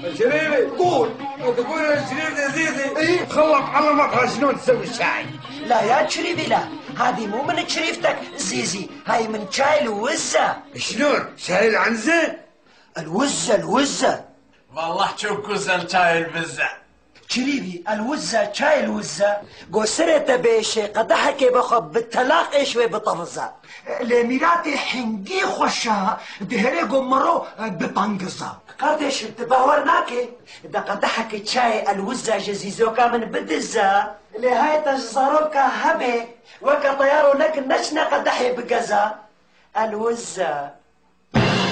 شريفي قول. تقول يا شريف يا زيزي إيه؟ خلط علمك شلون تسوي الشاي. لا يا شريفي لا، هذه مو من شريفتك زيزي، هاي من شاي الوزة. شلون؟ شاي العنزة؟ الوزة والله تشوكوز شاي البزة. شريفي الوزة شاي الوزة قصرت بيشي قدحك بخب بالتلاق ايشوي بطفزة لميراتي حنقي خوشها دهري قمرو بطنقزة قردش بتباورناكي دا قدحك شاي الوزة جزيزوكا من بدزة لهاي تجزروكا هبي وكا طيارو لك نشنا قدحي بقزة الوزة